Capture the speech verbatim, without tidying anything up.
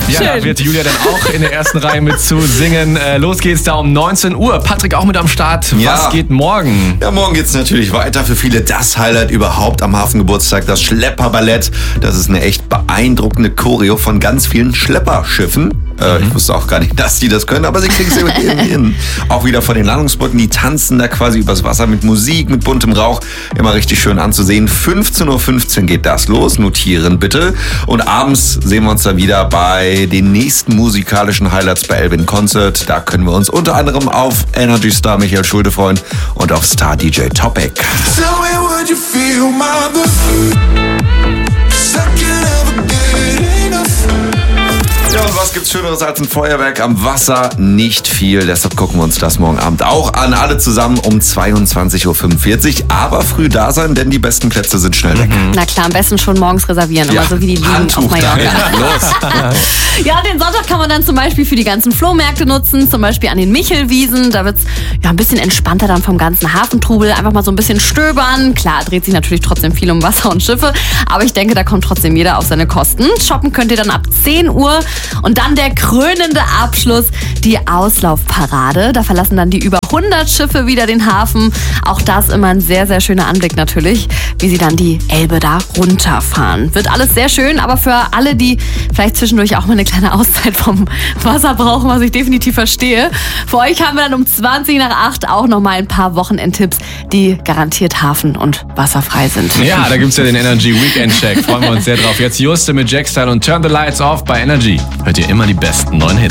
Ja, da wird Julia dann auch in der ersten Reihe mit zu singen. Äh, los geht's da um neunzehn Uhr. Patrick auch mit am Start. Ja. Was geht morgen? Ja, morgen geht's natürlich weiter. Für viele das Highlight überhaupt am Hafengeburtstag, das Schlepperballett. Das ist eine echt beeindruckende Choreo von ganz vielen Schlepperschiffen. Äh, ich wusste auch gar nicht, dass die das können, aber sie kriegen es irgendwie hin. Auch wieder von den Landungsbrücken, die tanzen da quasi übers Wasser mit Musik, mit buntem Rauch. Immer richtig schön anzusehen. fünfzehn Uhr fünfzehn geht das los. Notieren bitte. Und abends sehen wir uns dann wieder bei den nächsten musikalischen Highlights bei Elbin Concert. Da können wir uns unter anderem auf Energy Star Michael Schulte freuen und auf Star D J Topic. Ja, und was gibt's Schöneres als ein Feuerwerk am Wasser? Nicht viel. Deshalb gucken wir uns das morgen Abend auch an. Alle zusammen um zweiundzwanzig Uhr fünfundvierzig. Aber früh da sein, denn die besten Plätze sind schnell weg. Mhm. Na klar, am besten schon morgens reservieren. Ja, Immer so wie die Liegen Handtuch auf Mallorca. da. Los. Ja, den Sonntag kann man dann zum Beispiel für die ganzen Flohmärkte nutzen. Zum Beispiel an den Michelwiesen. Da wird's ja ein bisschen entspannter dann vom ganzen Hafentrubel. Einfach mal so ein bisschen stöbern. Klar, dreht sich natürlich trotzdem viel um Wasser und Schiffe. Aber ich denke, da kommt trotzdem jeder auf seine Kosten. Shoppen könnt ihr dann ab zehn Uhr. Und dann der krönende Abschluss, die Auslaufparade. Da verlassen dann die über hundert Schiffe wieder den Hafen. Auch das immer ein sehr, sehr schöner Anblick natürlich, wie sie dann die Elbe da runterfahren. Wird alles sehr schön, aber für alle, die vielleicht zwischendurch auch mal eine kleine Auszeit vom Wasser brauchen, was ich definitiv verstehe. Für euch haben wir dann um zwanzig nach acht auch noch mal ein paar Wochenendtipps, die garantiert hafen- und wasserfrei sind. Ja, da gibt's ja den Energy Weekend Check. Freuen wir uns sehr drauf. Jetzt Juste mit Jackstyle und Turn the Lights Off bei Energy. Hört ihr immer die besten neuen Hits.